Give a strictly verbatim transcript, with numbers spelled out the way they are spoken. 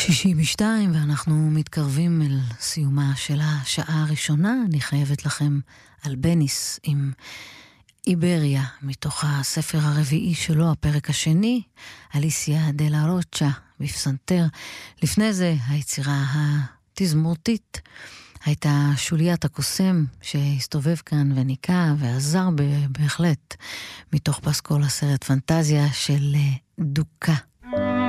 שישי בשתיים, ואנחנו מתקרבים אל סיומה של השעה הראשונה. אני חייבת לכם על בניס עם איבריה, מתוך הספר הרביעי שלו, הפרק השני, אליסיה דה לה רוצ'ה, בפסנתר. לפני זה, היצירה התזמורתית, הייתה שוליית הקוסם, שהסתובב כאן וניקה ועזר בהחלט, מתוך פסקול הסרט פנטזיה של דוקה.